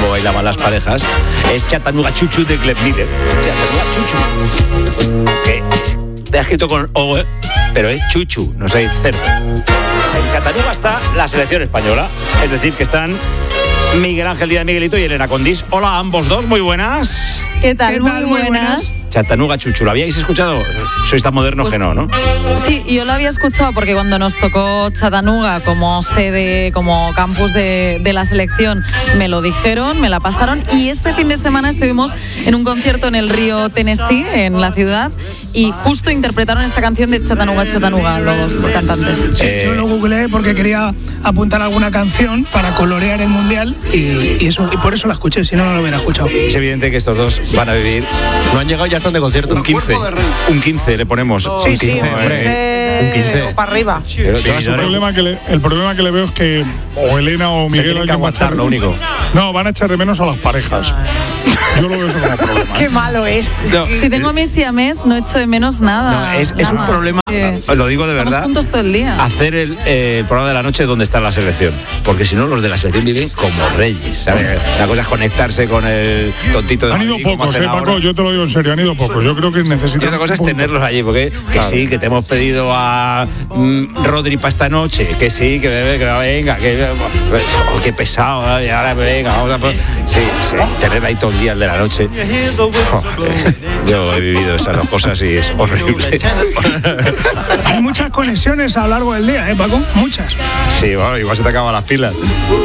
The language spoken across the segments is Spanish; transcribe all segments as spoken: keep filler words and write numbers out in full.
cómo bailaban las parejas, es Chattanooga Choo Choo de Glenn Miller. Chattanooga Choo Choo. Que te ha escrito con O, ¿eh? Pero es chuchu, no sé, cerdo. En Chattanooga está la selección española, es decir, que están Miguel Ángel Díaz Miguelito y Elena Condis. Hola a ambos dos, muy buenas. ¿Qué tal? ¿Qué Muy, tal? buenas. Muy buenas. Chattanooga Chuchu, ¿lo habíais escuchado? Sois tan modernos Pues, que no, ¿no? Sí, yo lo había escuchado porque cuando nos tocó Chattanooga como sede, como campus de, de la selección, me lo dijeron, me la pasaron, y este fin de semana estuvimos en un concierto en el río Tennessee, en la ciudad, y justo interpretaron esta canción de Chattanooga, Chattanooga, los cantantes. Sí, Eh, yo lo googleé porque quería apuntar alguna canción para colorear el mundial y, y eso y por eso la escuché, si no, no lo hubiera escuchado. Es evidente que estos dos van a vivir No han llegado, ya están de concierto. un quince. Un quince le ponemos. Sí, un sí, quince, un hombre. un quince. o para arriba. Pero todas El son- problema, que le, el problema que le veo es que o Elena o Miguel tienen que alguien va a echar aguantar, lo único. No, van a echar de menos a las parejas. Yo lo veo eso como problema. Qué ¿eh? malo es. No, Si tengo a mi siamés, no echo de menos nada. no, es, es nada. un problema, Es que lo digo de estamos verdad, juntos todo el día. hacer el, eh, el programa de la noche donde está la selección. Porque si no, los de la selección viven como reyes, ¿sabes? La cosa es conectarse con el tontito de Han ido Madrid, como pocos, hacen eh, Paco, ahora. yo te lo digo en serio, han ido pocos. Yo creo que Y necesitan. otra cosa es un poquito. tenerlos allí, porque que sí, que te hemos pedido a mm, Rodri para esta noche, que sí, que bebe, que venga, que oh, qué pesado, y ahora venga, vamos a poner- sí, sí, tener ahí todo el día el de la noche. Oh, eh, yo he vivido esas dos cosas y es horrible. Hay muchas conexiones a lo largo del día, ¿eh, Paco? Muchas. Sí, bueno, igual se te acaban las pilas.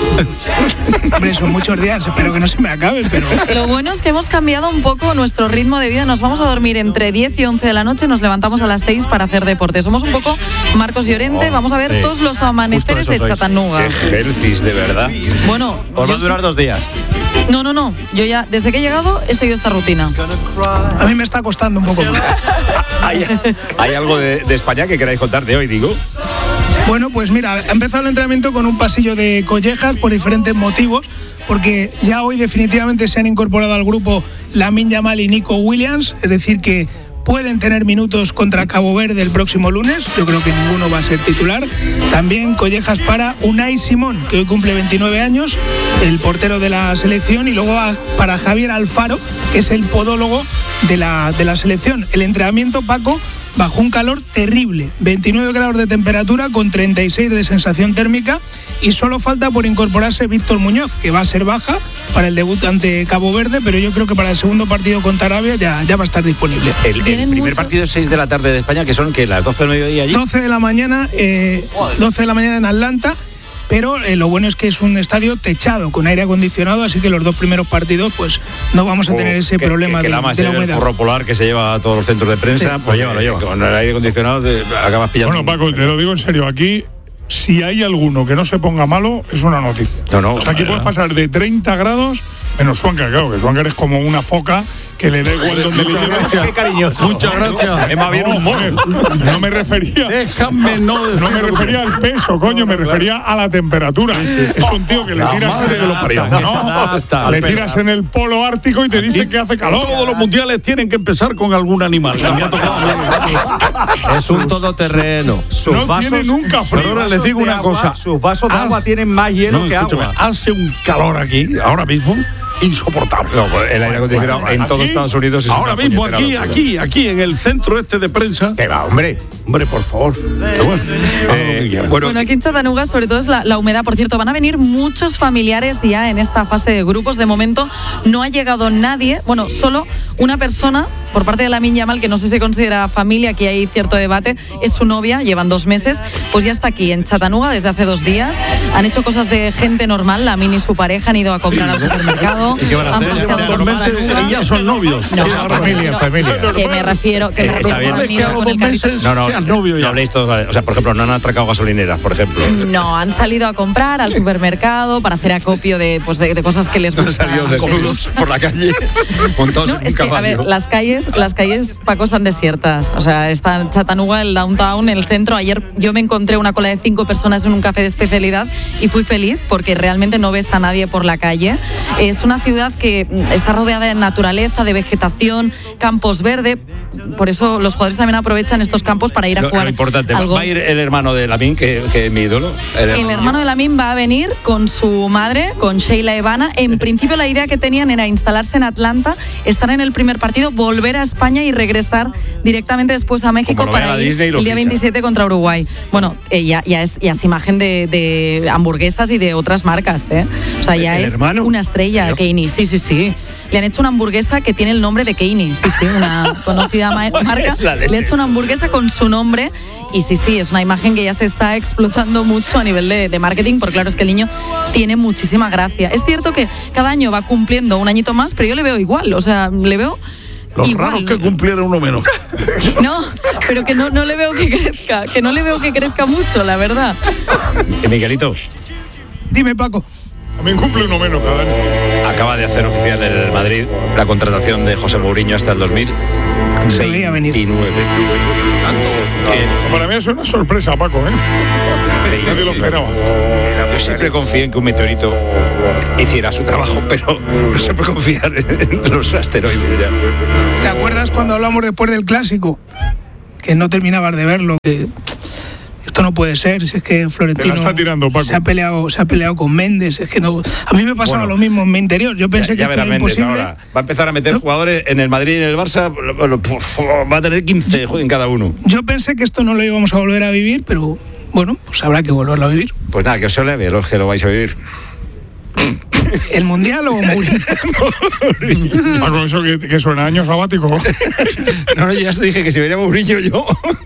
Hombre, son muchos días, espero que no se me acaben, pero... Lo bueno es que hemos cambiado un poco nuestro ritmo de vida. Nos vamos a dormir entre diez y once de la noche, nos levantamos a las seis para hacer deporte. Somos un poco Marcos Llorente, vamos a ver sí. todos los amaneceres Justo de eso sois. Chattanooga. Qué healthy, de verdad. Bueno, Os va yo a durar soy- dos días. no, no, no. Yo ya, desde que he llegado, he seguido esta rutina. A mí me está costando un poco. ¿Hay, hay algo de, de España que queráis contar de hoy, digo? Bueno, pues mira, ha empezado el entrenamiento con un pasillo de collejas por diferentes motivos, porque ya hoy definitivamente se han incorporado al grupo Lamine Yamal y Nico Williams, es decir que pueden tener minutos contra Cabo Verde el próximo lunes, yo creo que ninguno va a ser titular. También collejas para Unai Simón, que hoy cumple veintinueve años, el portero de la selección, y luego a- para Javier Alfaro, que es el podólogo de la, de la selección. El entrenamiento, Paco, bajo un calor terrible, veintinueve grados de temperatura con treinta y seis de sensación térmica, y solo falta por incorporarse Víctor Muñoz, que va a ser baja para el debut ante Cabo Verde, pero yo creo que para el segundo partido contra Arabia ya, ya va a estar disponible. El, el Tienen primer muchos- partido es seis de la tarde de España, que son que las doce del mediodía allí. doce de la mañana, eh, doce de la mañana en Atlanta, pero eh, lo bueno es que es un estadio techado con aire acondicionado, así que los dos primeros partidos pues no vamos a tener ese Oh, que, problema que, que de, la más de la el humedad. forro polar que se lleva a todos los centros de prensa, Sí. pues Lo lleva, lo lleva. con el aire acondicionado te acabas pillando. Bueno, Paco, te lo digo en serio, aquí si hay alguno que no se ponga malo, es una noticia. No, no, O sea, aquí vale, puedes no. pasar de treinta grados, menos Swanger, claro, que Swanger es como una foca que le da igual donde le lleves. Qué cariñoso. Muchas gracias. Es más bien un mono. No me refería. Déjame no No me refería al peso, coño, me refería a la temperatura. Es un tío que le La tiras, madre que lo parió. No, Se adapta. le tiras en el polo ártico y te dice que hace calor. Todos los mundiales tienen que empezar con algún animal. Me ha tocado a mí. Es un todoterreno. No tiene nunca Pero frío. ahora les digo una cosa. Sus vasos de Haz- agua tienen más hielo No, que escúchame, agua. hace un calor aquí, ahora mismo, insoportable. No, pues el aire acondicionado en todo ¿Aquí? Estados Unidos es Ahora una mismo puñetera aquí, locura. aquí, aquí, en el centro este de prensa. ¿Qué va, hombre? Hombre, por favor. Pero bueno, Eh, Bueno, bueno, aquí en Chattanooga sobre todo es la, la humedad. Por cierto, van a venir muchos familiares ya en esta fase de grupos. De momento no ha llegado nadie, bueno, solo una persona por parte de Lamine Yamal, que no sé si se considera familia, aquí hay cierto debate, es su novia, llevan dos meses, pues ya está aquí en Chattanooga desde hace dos días. Han hecho cosas de gente normal, Lamine y su pareja han ido a comprar al supermercado. ¿Y qué van a han hacer? paseado llevan por dos meses Chattanooga. y ya son novios. No, Esa que me familia, refiero- familia. Que me refiero, que me Eh, refiero está bien. ahora Es que mismo a los con dos el carrito. meses no, no, sean novios no ya. habléis todos. O sea, por ejemplo, no han atracado gasolineras, por ejemplo. No, han salido a comprar al supermercado para hacer acopio de, pues de, de cosas que les Han gustan. salido desnudos por la calle, montados No, en un es que, a ver, caballo. las calles calles, las calles, Paco, están desiertas. O sea, está en Chattanooga, el downtown, el centro. Ayer yo me encontré una cola de cinco personas en un café de especialidad y fui feliz porque realmente no ves a nadie por la calle. Es una ciudad que está rodeada de naturaleza, de vegetación, campos verdes. Por eso los jugadores también aprovechan estos campos para ir a Lo, jugar. lo importante, al golf. ¿va a ir el hermano de Lamine, que, que es mi ídolo? El, El hermano de Lamine va a venir con su madre, con Sheila Evana. En principio la idea que tenían era instalarse en Atlanta, estar en el primer partido, volver a España y regresar directamente después a México Como lo vean para a ir Disney, el lo día fichan. veintisiete contra Uruguay. Bueno, eh, ya, ya, es, ya es imagen de, de hamburguesas y de otras marcas, ¿eh? O sea, ya ¿El es hermano? una estrella, Keini. Sí, sí, sí. Le han hecho una hamburguesa que tiene el nombre de Keini. Sí, sí, una conocida ma- marca. La leche. Le ha hecho una hamburguesa con su nombre y sí, sí, es una imagen que ya se está explotando mucho a nivel de, de marketing, porque claro, es que el niño tiene muchísima gracia. Es cierto que cada año va cumpliendo un añito más, pero yo le veo igual, o sea, le veo Lo igual. raro es que cumpliera uno menos. No, pero que no, no le veo que crezca, que no le veo que crezca mucho, la verdad. Eh, Miguelito, Dime, Paco. También cumple uno menos cada año. acaba de hacer oficial en el Madrid la contratación de José Mourinho hasta el dos mil Se veía venir. veintinueve. Para mí es una sorpresa, Paco, ¿eh? Nadie lo esperaba. Yo siempre confié en que un meteorito hiciera su trabajo, pero no se puede confiar en los asteroides ya. ¿Te acuerdas cuando hablamos después del clásico? Que no terminabas de verlo, que esto no puede ser, si es que Florentino Te la está tirando, Paco. se ha peleado, se ha peleado con Méndez, es que no. A mí me pasaba Bueno. lo mismo en mi interior. Yo pensé Ya, que ya esto verá era Méndez imposible. ahora. Va a empezar a meter jugadores en el Madrid y en el Barça. Bueno, puf, va a tener quince en cada uno. Yo pensé que esto no lo íbamos a volver a vivir, pero bueno, pues habrá que volverlo a vivir. Pues nada, que os se leve los que lo vais a vivir. ¿El Mundial o Mourinho? Paco, eso que, que suena a año sabático. No, no, yo ya os dije que si venía Mourinho yo.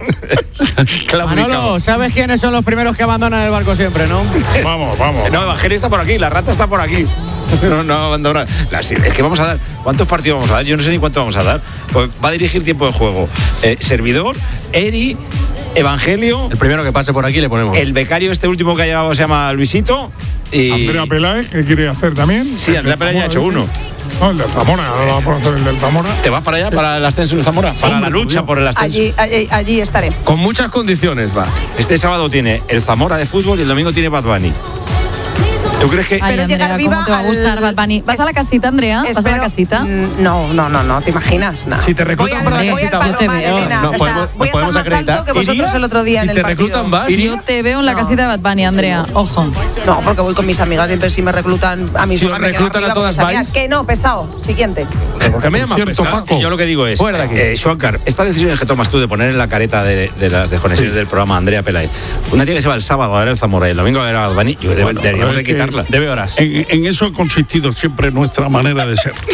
Manolo, ¿sabes quiénes son los primeros que abandonan el barco siempre, no? Vamos, vamos. No, Evangelio está por aquí, la rata está por aquí. No, no abandona. La- Es que vamos a dar. ¿Cuántos partidos vamos a dar? Yo no sé ni cuánto vamos a dar. Pues va a dirigir tiempo de juego. Eh, servidor, Eri, Evangelio, El primero que pase por aquí le ponemos. el becario este último que ha llegado se llama Luisito. Y. Andrea Peláez, ¿qué quiere hacer también? Sí, Andrea El Peláez ya ha hecho Zamora, uno. dice. No, el del Zamora, ahora va a hacer el del Zamora. ¿Te vas para allá, para el ascenso en Zamora? Para la lucha por el ascenso. Allí, allí, allí estaré. Con muchas condiciones va. Este sábado tiene el Zamora de fútbol y el domingo tiene Bad Bunny. ¿Tú crees que.? Ay, Espero Andrea, llegar ¿cómo viva te va a gustar al- Bad Bunny? ¿Vas a la casita, Andrea? ¿Vas a la Espero- casita? Mm, No, no, no, no, te imaginas. No. Si te reclutan voy al, para la voy al casita, yo te Palomar, veo. Elena. No, O sea, podemos- voy a estar podemos más acreditar. alto que vosotros ¿Irías? el otro día Si en el te partido. reclutan, vas. Yo te veo en la No. casita de Bad Bunny, Andrea. Ojo. No, porque voy con mis amigas y entonces si me reclutan a mí Si os reclutan a todas, vais. Que no, pesado. Siguiente. Porque me llamas Cierto, pesado. Paco. Yo lo que digo es, Fuera de aquí. eh, Xuancar, esta decisión que tomas tú de poner en la careta de, de las desconexiones del programa Andrea Peláez, una tía que se va el sábado a ver el Zamora y el domingo a ver a Bad Bunny, yo debe- Bueno, deberíamos pero de es que quitarla. Debe horas. En, en eso ha consistido siempre nuestra manera de ser.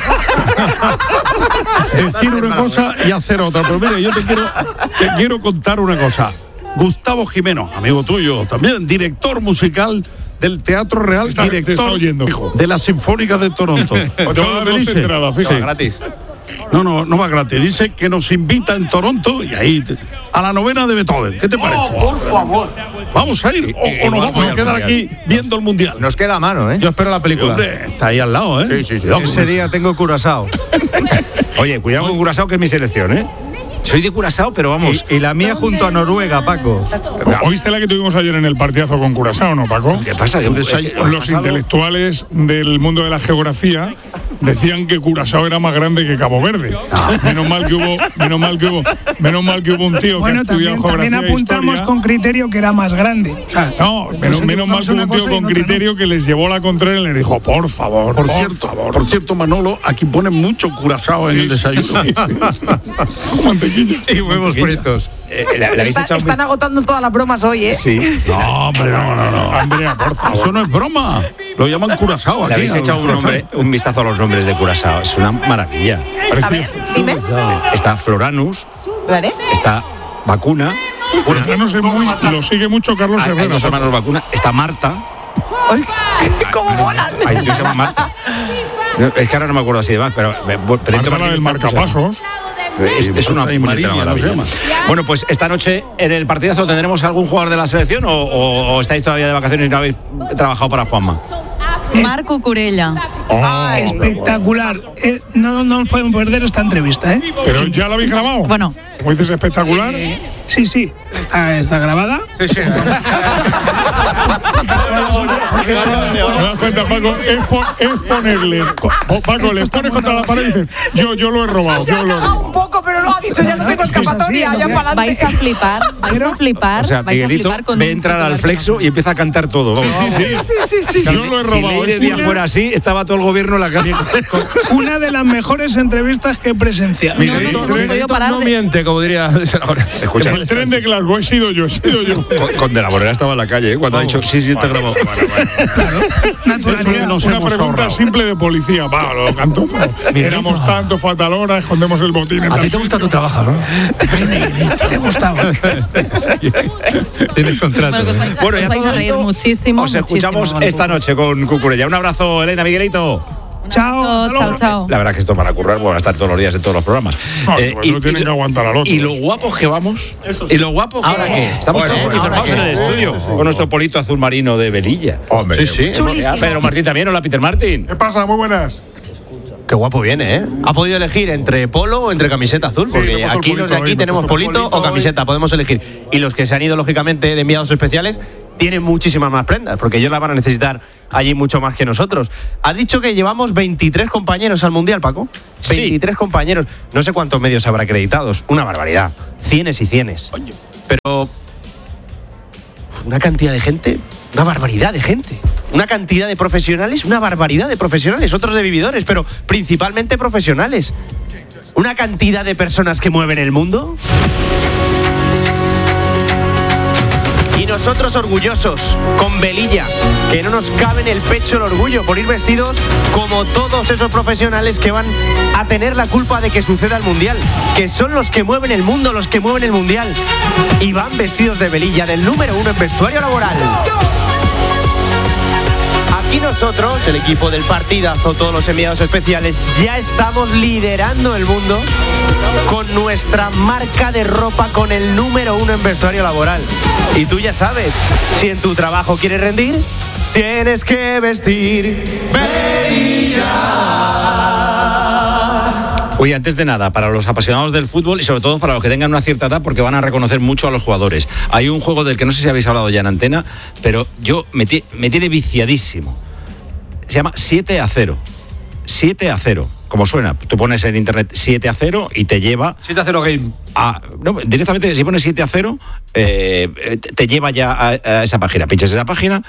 Decir una cosa y hacer otra. Pero mira, yo te quiero, te quiero contar una cosa. Gustavo Jimeno, amigo tuyo, también director musical del Teatro Real, Está- te está director oyendo, hijo. de las Sinfónicas de Toronto. Te va a dar dos entradas, Sí. fíjate. Gratis. No, no, no va gratis. Dice que nos invita en Toronto y ahí te- a la novena de Beethoven. ¿Qué te parece? por favor. ¿Vamos a ir o, o nos vamos a quedar aquí viendo el mundial? Nos queda a mano, ¿eh? Yo espero la película. Hombre, está ahí al lado, ¿eh? Cuidado con Ese eso. día tengo Curazao. Oye, cuidado con Curazao, que es mi selección, ¿eh? Soy de Curazao, pero vamos. Y, y la mía junto a Noruega, Paco. ¿Oíste la que tuvimos ayer en el partidazo con Curazao, no, Paco? ¿Qué pasa? Que- Entonces hay- es que- Los intelectuales del mundo de la geografía decían que Curazao era más grande que Cabo Verde. Menos mal que hubo, menos mal que hubo, menos mal que hubo un tío Bueno, que ha estudiado también, geografía también e apuntamos historia. con criterio que era más grande. O sea, No, menos, nos menos mal equivocamos que en hubo un una tío cosa y con en otra no. criterio que les llevó la contraria y les dijo, por favor, Por por, cierto, favor. por cierto, Manolo, aquí ponen mucho curazao en el desayuno. Mantequilla. Y huevos fritos. Eh, ¿le, le habéis Está- echado un están agotando todas las bromas hoy, ¿eh? vistazo? Sí. No, hombre, no, no, no. Andrea, por favor. Eso no es broma. Lo llaman curazao Le aquí. habéis echado un, nombre, un vistazo a los nombres de Curazao. Es una maravilla. A ver, dime. Está Floranus, ¿Vale? está Vacuna. Bueno, no sé muy, lo sigue mucho Carlos Hay, hay Herrera. dos hermanos Vacuna. Está Marta. Ay, ¿cómo molan? Hay un tío que se llama Marta. No, es que ahora no me acuerdo así de más, pero. pero Marta, la del marcapasos. Es, es una Y María, puñetera ¿no se maravilla. llama? Bueno, pues esta noche en el partidazo tendremos algún jugador de la selección o, o- o estáis todavía de vacaciones y no habéis trabajado para Juanma. Marc Cucurella. Oh, espectacular. Eh, no, no nos podemos perder esta entrevista, ¿eh? Pero ya la habéis grabado. Bueno. ¿Cómo dices espectacular? Eh, sí, sí. Está, está grabada. Sí, sí. ¿Te das cuenta, Paco? Es, po- es ponerle. Oh, Paco, les pones contra la pared y dices, yo, yo lo he robado, Se ha yo lo he cagado robado. un poco, pero lo ha dicho, ya no tengo escapatoria, ya para adelante. Vais a flipar, vais a flipar, O sea, vais a Miguelito flipar con ve un entrar al titular flexo que y empieza a cantar todo. Vamos. Sí, sí, sí. Sí, sí, sí. Yo lo he robado. Si Leire es Díaz una- fuera así, estaba todo el gobierno en la calle. Una de las mejores entrevistas que he presenciado. No nos hemos podido parar No de... miente, como diría ahora. Escucha, El tren de Glasgow he sido yo, he sido yo. con, con De la Morena estaba en la calle, ¿eh? Cuando ha dicho, sí, sí, está grabado. Naturalidad. Nos Una hemos pregunta ahorrado. simple de policía. Va, lo cantó todo. Éramos tanto, fatal hora, escondemos el botín. en A ti tal te gusta sitio. tu trabajo, ¿no? ¿Te gustaba? Tienes contrato. Bueno, que os vais a, Bueno, os ya vais todo a reír esto muchísimo. Os escuchamos muchísimo, esta noche con Cucurella. Un abrazo, Elena, Miguelito. Chao. hasta Chao, luego. chao. La verdad que esto para currar, bueno, van a estar todos los días en todos los programas. No, pues no tienen que aguantar al otro. y lo guapos que vamos. Y lo guapos que ¿Ahora vamos. qué? Estamos Bueno, todos ¿ahora uniformados qué? en el estudio con nuestro polito azul marino de Velilla. Hombre, sí, sí. Chulísimo. Pedro Martín también. Hola, Peter Martín. ¿Qué pasa? Muy buenas. Qué guapo viene, ¿eh? Ha podido elegir entre polo o entre camiseta azul, Sí, le he porque puesto el aquí los de polito aquí hoy, tenemos le he puesto el polito polito o camiseta, podemos elegir. Y los que se han ido, lógicamente, de enviados especiales, tienen muchísimas más prendas, porque ellos las van a necesitar allí mucho más que nosotros. Has dicho que llevamos veintitrés compañeros al Mundial, Paco. Sí. veintitrés compañeros. No sé cuántos medios habrá acreditados. Una barbaridad. Cienes y cienes. Pero una cantidad de gente, una barbaridad de gente. Una cantidad de profesionales, una barbaridad de profesionales, otros de vividores, pero principalmente profesionales. Una cantidad de personas que mueven el mundo. Y nosotros orgullosos, con velilla, que no nos cabe en el pecho el orgullo por ir vestidos como todos esos profesionales que van a tener la culpa de que suceda el Mundial, que son los que mueven el mundo, los que mueven el Mundial. Y van vestidos de velilla, del número uno en vestuario laboral. Aquí nosotros, el equipo del partidazo, todos los enviados especiales, ya estamos liderando el mundo con nuestra marca de ropa con el número uno en vestuario laboral. Y tú ya sabes, si en tu trabajo quieres rendir, tienes que vestir velilla. Oye, antes de nada, para los apasionados del fútbol y sobre todo para los que tengan una cierta edad, porque van a reconocer mucho a los jugadores. Hay un juego del que no sé si habéis hablado ya en antena, pero yo me, ti- me tiene viciadísimo. Se llama siete a cero. siete a cero. Como suena, tú pones en internet siete a cero y te lleva siete a cero game. a, no, directamente si pones siete a cero eh, te lleva ya a, a esa página. Pinchas esa página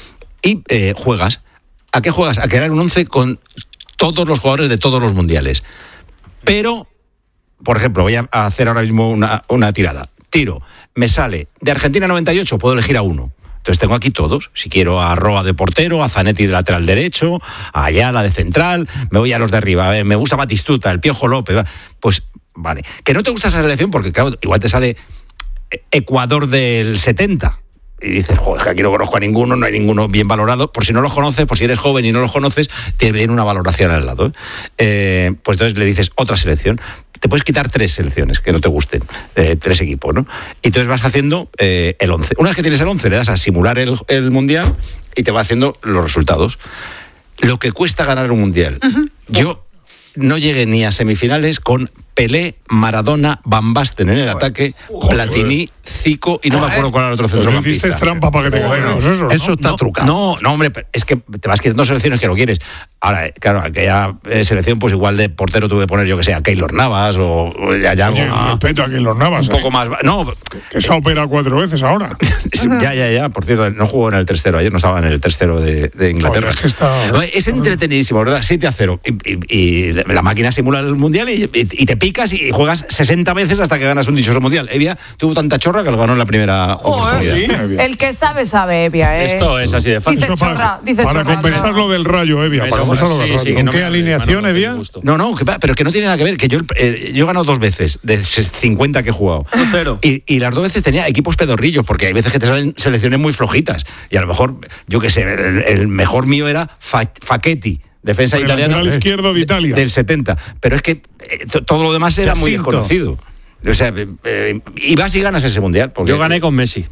y eh, juegas. ¿A qué juegas? A crear un once con todos los jugadores de todos los mundiales. Pero, por ejemplo, voy a hacer ahora mismo una, una tirada. Tiro, me sale de Argentina noventa y ocho, puedo elegir a uno. Entonces tengo aquí todos. Si quiero a Roa de portero, a Zanetti de lateral derecho, a Ayala de central, me voy a los de arriba. Eh, me gusta Batistuta, el Piojo López. Pues, vale. Que no te gusta esa selección porque, claro, igual te sale Ecuador del setenta. Y dices, joder, que aquí no conozco a ninguno, no hay ninguno bien valorado. Por si no los conoces, por si eres joven y no los conoces, te viene una valoración al lado. ¿eh? Eh, pues entonces le dices otra selección. Te puedes quitar tres selecciones que no te gusten, eh, tres equipos, ¿no? Y entonces vas haciendo eh, el once. Una vez que tienes el once, le das a simular el, el mundial y te va haciendo los resultados. Lo que cuesta ganar un mundial. Uh-huh. Yo no llegué ni a semifinales con Pelé, Maradona, Van Basten en el ataque, Joder. Platini, Zico y no me acuerdo cuál era el otro centrocampista. Hiciste trampa para que te caigas eso, ¿no? Eso está no, trucado. No, no, hombre, es que te vas quitando selecciones que no quieres. Ahora, claro, aquella selección, pues igual de portero tuve que poner, yo que sé, a Keylor Navas o, o ya, ya Oye, algo, respeto a Keylor Navas. Un poco eh. más. No, que se ha operado cuatro veces ahora. ya, ya, ya. Por cierto, no jugó en el tercero ayer, no estaba en el tercero de, de Inglaterra. Oye, es, que está... no, es entretenidísimo, ¿verdad? siete a cero. Y, y, y la máquina simula el mundial y, y, y te picas y juegas sesenta veces hasta que ganas un dichoso mundial. Evia tuvo tanta chorra que lo ganó en la primera oportunidad. Sí, el que sabe, sabe, Evia. ¿eh? Esto es así de fácil. Dice chorra, para dice para chorra, compensar no. lo del Rayo, Evia. Para compensar lo del sí, Rayo. sí, que ¿Con no qué me- alineación, mano, no Evia? me gusto. No, no, que, pero que no tiene nada que ver, que yo eh, yo he ganado dos veces, de cincuenta que he jugado. Cero. Y, y las dos veces tenía equipos pedorrillos, porque hay veces que te salen selecciones muy flojitas. Y a lo mejor, yo qué sé, el, el mejor mío era Fa, Facchetti, defensa El italiana. lateral izquierdo de Italia. Del setenta. Pero es que eh, to- todo lo demás era muy Jacinto. desconocido. O sea, eh, eh, y vas y ganas ese mundial. Porque, Yo gané con Messi.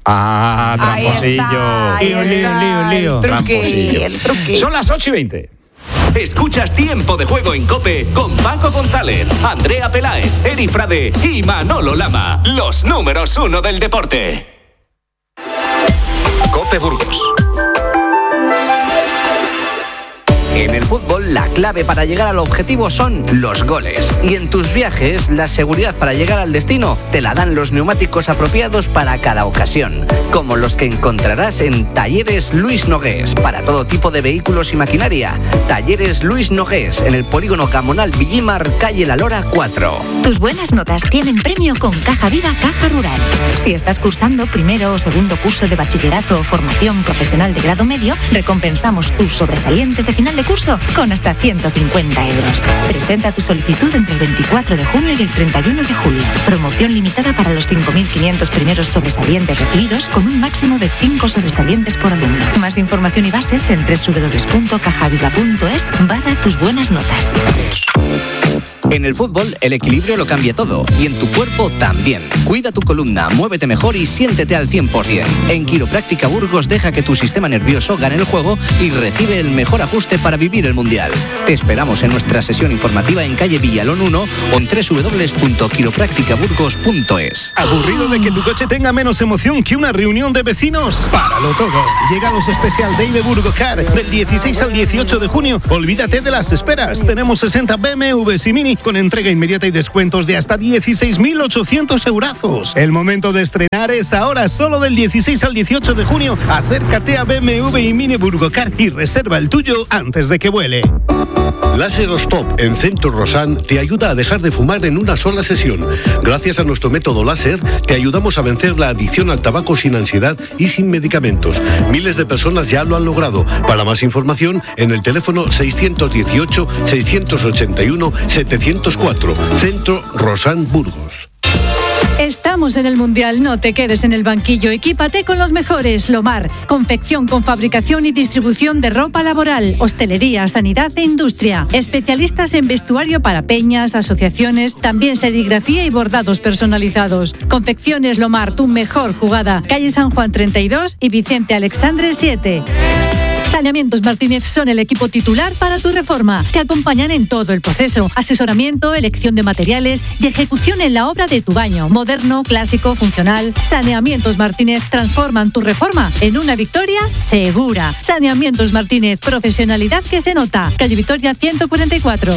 Ah, Ahí tramposillo. está, ahí Lío, lío, está, lío, lío. el truqui, Tramposillo. el truqui. Son las ocho y veinte. Escuchas Tiempo de Juego en COPE con Paco González, Andrea Peláez, Eri Frade y Manolo Lama. Los números uno del deporte. COPE Burgos. En el fútbol, la clave para llegar al objetivo son los goles. Y en tus viajes, la seguridad para llegar al destino te la dan los neumáticos apropiados para cada ocasión. Como los que encontrarás en Talleres Luis Nogués, para todo tipo de vehículos y maquinaria. Talleres Luis Nogués, en el polígono Gamonal Villimar, calle La Lora cuatro. Tus buenas notas tienen premio con Caja Viva Caja Rural. Si estás cursando primero o segundo curso de bachillerato o formación profesional de grado medio, recompensamos tus sobresalientes de final de curso con hasta ciento cincuenta euros. Presenta tu solicitud entre el veinticuatro de junio y el treinta y uno de julio. Promoción limitada para los cinco mil quinientos primeros sobresalientes recibidos con un máximo de cinco sobresalientes por alumno. Más información y bases en doble u doble u doble u punto cajaviva punto es barra tus buenas notas. En el fútbol, el equilibrio lo cambia todo y en tu cuerpo también. Cuida tu columna, muévete mejor y siéntete al cien por ciento. En Quiropráctica Burgos deja que tu sistema nervioso gane el juego y recibe el mejor ajuste para vivir el Mundial. Te esperamos en nuestra sesión informativa en calle Villalón uno o en doble u doble u doble u punto quiropráctica burgos punto es. ¿Aburrido de que tu coche tenga menos emoción que una reunión de vecinos? Páralo todo. Llegan los Special Day de Burgocar del dieciséis al dieciocho de junio. Olvídate de las esperas. Tenemos sesenta B M Ws y Mini con entrega inmediata y descuentos de hasta dieciséis mil ochocientos eurazos. El momento de estrenar es ahora, solo del dieciséis al dieciocho de junio. Acércate a B M W y Mini Burgocar y reserva el tuyo antes de que vuele. Láser Stop en Centro Rosan te ayuda a dejar de fumar en una sola sesión. Gracias a nuestro método láser, te ayudamos a vencer la adicción al tabaco sin ansiedad y sin medicamentos. Miles de personas ya lo han logrado. Para más información, en el teléfono seiscientos dieciocho, seiscientos ochenta y uno, setecientos cuatro. Centro Rosan Burgos. Estamos en el Mundial, no te quedes en el banquillo, equípate con los mejores. Lomar, confección con fabricación y distribución de ropa laboral, hostelería, sanidad e industria. Especialistas en vestuario para peñas, asociaciones, también serigrafía y bordados personalizados. Confecciones Lomar, tu mejor jugada. Calle San Juan treinta y dos y Vicente Alexandre siete. Saneamientos Martínez son el equipo titular para tu reforma. Te acompañan en todo el proceso. Asesoramiento, elección de materiales y ejecución en la obra de tu baño. Moderno, clásico, funcional. Saneamientos Martínez transforman tu reforma en una victoria segura. Saneamientos Martínez, profesionalidad que se nota. Calle Victoria ciento cuarenta y cuatro.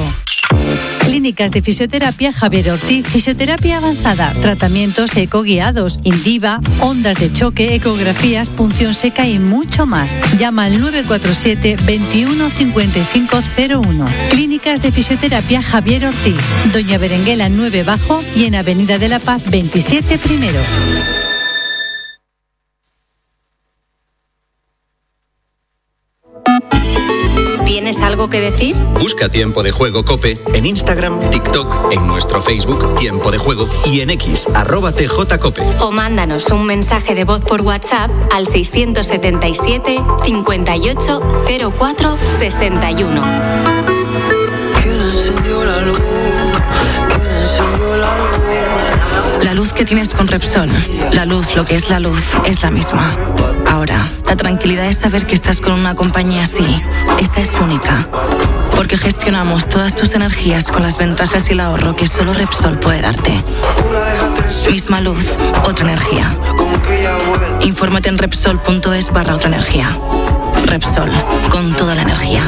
Clínicas de fisioterapia Javier Ortiz, fisioterapia avanzada, tratamientos ecoguiados, Indiva, ondas de choque, ecografías, punción seca y mucho más. Llama al nueve cuatro siete, veintiuno cincuenta y cinco cero uno. Clínicas de fisioterapia Javier Ortiz, Doña Berenguela nueve Bajo y en Avenida de la Paz veintisiete Primero. ¿Tienes algo que decir? Busca Tiempo de Juego COPE en Instagram, TikTok, en nuestro Facebook Tiempo de Juego y en X, arroba T J Cope. O mándanos un mensaje de voz por WhatsApp al seiscientos setenta y siete, cincuenta y ocho, cero cuatro, sesenta y uno. La luz que tienes con Repsol, la luz, lo que es la luz, es la misma. Ahora, la tranquilidad es saber que estás con una compañía así. Esa es única. Porque gestionamos todas tus energías con las ventajas y el ahorro que solo Repsol puede darte. Misma luz, otra energía. Infórmate en Repsol punto es barra otra energía. Repsol, con toda la energía.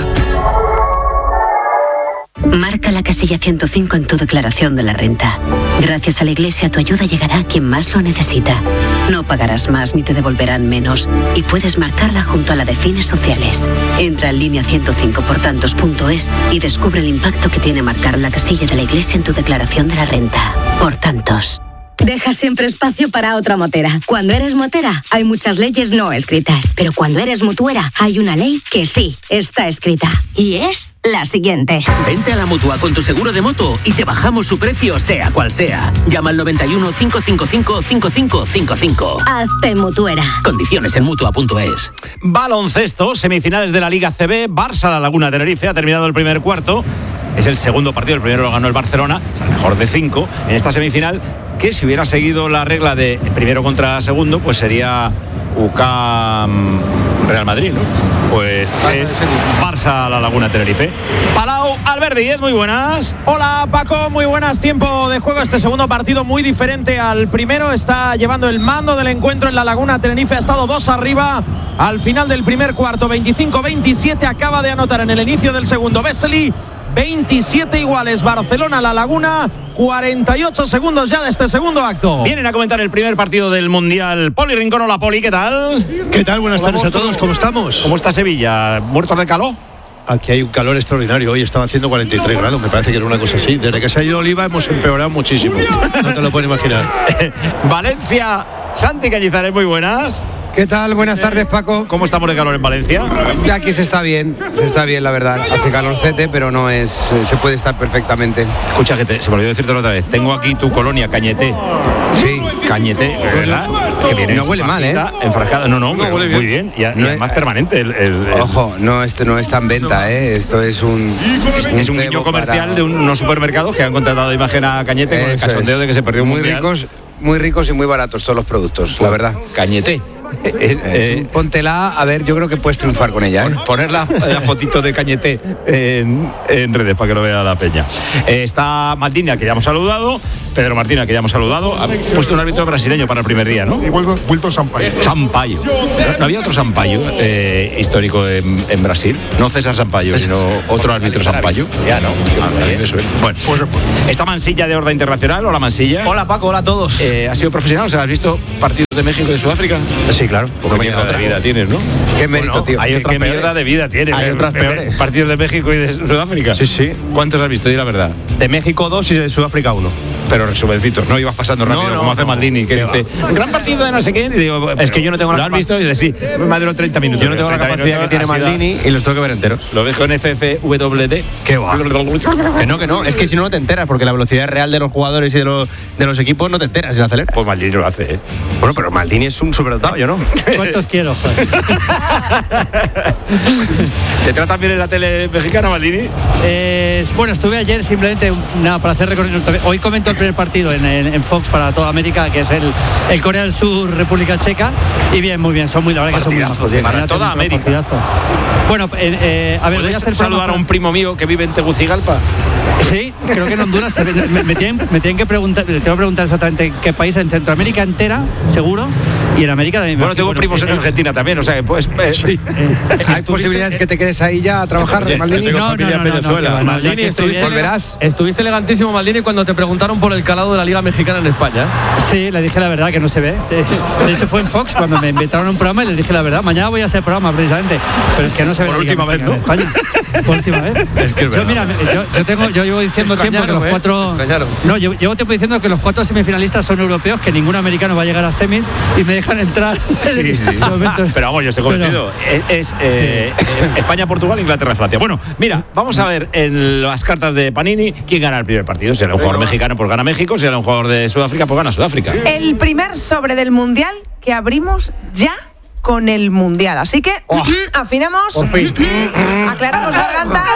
Marca la casilla ciento cinco en tu declaración de la renta. Gracias a la Iglesia tu ayuda llegará a quien más lo necesita. No pagarás más ni te devolverán menos y puedes marcarla junto a la de fines sociales. Entra en línea ciento cinco por tantos punto es y descubre el impacto que tiene marcar la casilla de la Iglesia en tu declaración de la renta. Por tantos. Deja siempre espacio para otra motera. Cuando eres motera, hay muchas leyes no escritas. Pero cuando eres mutuera, hay una ley que sí está escrita. Y es la siguiente. Vente a la Mutua con tu seguro de moto y te bajamos su precio sea cual sea. Llama al noventa y uno, cinco cinco cinco, cinco cinco cinco cinco. Hazte mutuera. Condiciones en mutua punto es. Baloncesto, semifinales de la Liga C B. Barça La Laguna Tenerife ha terminado el primer cuarto. Es el segundo partido, el primero lo ganó el Barcelona, es el mejor de cinco. En esta semifinal, que si hubiera seguido la regla de primero contra segundo, pues sería U C A M Real Madrid, ¿no? Pues es Barça La Laguna Tenerife. Palau, Albert Díez, muy buenas. Hola Paco, muy buenas. Tiempo de juego, este segundo partido muy diferente al primero. Está llevando el mando del encuentro en La Laguna Tenerife. Ha estado dos arriba al final del primer cuarto, veinticinco veintisiete. Acaba de anotar en el inicio del segundo Vesely. veintisiete iguales, Barcelona La Laguna. cuarenta y ocho segundos ya de este segundo acto. Vienen a comentar el primer partido del Mundial. Poli Rincón, hola Poli, ¿qué tal? ¿Qué tal? Buenas tardes a todos, ¿cómo estamos? ¿Cómo está Sevilla? ¿Muertos de calor? Aquí hay un calor extraordinario. Hoy estaba haciendo cuarenta y tres grados, me parece que era una cosa así. Desde que se ha ido Oliva hemos empeorado muchísimo. No te lo puedes imaginar. Valencia, Santi Cañizares, muy buenas. ¿Qué tal? Buenas tardes, Paco. ¿Cómo estamos de calor en Valencia? Aquí se está bien, se está bien, la verdad. Hace calorcete, pero no es, se puede estar perfectamente. Escucha, que te, se me olvidó decirte otra vez. Tengo aquí tu colonia, Cañete. Sí. Cañete, ¿verdad? Que viene no huele mal, ¿eh? Enfrascada. No, no, no huele muy bien. Y, no y además es, permanente. El, el, el... Ojo, no, esto no está en venta, ¿eh? Esto es un... Es un, es un guiño comercial para... de unos supermercados que han contratado imagen a Cañete. Eso con el cachondeo es. De que se perdió un muy mundial. Ricos, muy ricos y muy baratos todos los productos, pues, la verdad. Cañete. Eh, eh, Póntela, a ver, yo creo que puedes triunfar con ella, ¿eh? Poner la, la fotito de Cañete en, en redes para que lo vea la peña. Eh, está Maldini, que ya hemos saludado. Pedro Martina, que ya hemos saludado. Ha puesto un árbitro brasileño para el primer día, ¿no? Y vuelto, vuelto Sampaio. Sampaio. ¿No, no había otro Sampaio eh, histórico en, en Brasil? No César Sampaio, sino otro árbitro Sampaio. Ya, ¿no? Ah, bien, eso es. Bueno, pues, está Mansilla de Horda Internacional. Hola, Mansilla. Hola, Paco. Hola a todos. Eh, ¿Has sido profesional? O sea, ¿has visto partidos de México y de Sudáfrica? Sí, claro. Qué mierda de vida tienes, ¿no? Qué mérito, bueno, tío. Hay otras ¿Qué mierda de vida tienes? Hay otras peores. Partidos de México y de Sudáfrica. Sí, sí. ¿Cuántos has visto? Di la verdad. De México dos y de Sudáfrica uno. Pero resumencitos, no ibas pasando rápido, no, no, como hace no, Maldini, que dice, un gran partido de no sé quién. Y digo, es que yo no tengo la ¿Lo has visto? Y dice, sí, más de los treinta minutos. Yo no tengo la capacidad que tiene Maldini y los tengo que ver enteros. Lo dejo en F F W D. ¿Qué va? Que no, que no. Es que si no, no te enteras, porque la velocidad real de los jugadores y de los, de los equipos no te enteras si la aceleras. Pues Maldini lo hace, ¿eh? Bueno, pero Maldini es un superdotado, yo no. ¿Cuántos quiero? ¿Te tratan bien en la tele mexicana, Maldini? Eh, bueno, estuve ayer simplemente nada para hacer recorrido. Hoy comento el primer partido en, en, en Fox para toda América, que es el, el Corea del Sur, República Checa. Y bien, muy bien, son muy, la verdad partidazo, que son muy majos. Bien, para toda América. Partidazo. Bueno, eh, eh, a ver, voy a hacer saludar a un primo mío que vive en Tegucigalpa. Sí, creo que en Honduras me, me, tienen, me tienen que preguntar, te tengo que preguntar exactamente qué país, en Centroamérica entera, seguro, y en América también. Bueno, tengo bueno, primos eh, en Argentina también, o sea, pues eh, sí. eh, ¿Hay posibilidades eh, que te quedes ahí ya a trabajar, eh, Maldini? Tengo no, familia no, no, en Venezuela. No, no, no, Maldini, estuviste, volverás. Estuviste elegantísimo, Maldini, cuando te preguntaron por el calado de la Liga Mexicana en España. Sí, le dije la verdad, que no se ve. Sí. De hecho, fue en Fox cuando me invitaron a un programa y les dije la verdad. Mañana voy a hacer programa, precisamente, pero es que no se ve. Por última vez, ¿no? En España. Por última vez. Es que es yo, mira, yo, yo, tengo, yo llevo diciendo tiempo que los ¿eh? cuatro. No, llevo, llevo tiempo diciendo que los cuatro semifinalistas son europeos, que ningún americano va a llegar a semis y me dejan entrar. Sí, sí. Pero vamos, yo estoy convencido. Pero, es es eh, sí. eh, España, Portugal, Inglaterra, Francia. Bueno, mira, vamos a ver en las cartas de Panini quién gana el primer partido. Si era un jugador mexicano, pues gana México. Si era un jugador de Sudáfrica, pues gana Sudáfrica. El primer sobre del Mundial que abrimos ya con el Mundial. Así que oh. afinamos, aclaramos gargantas.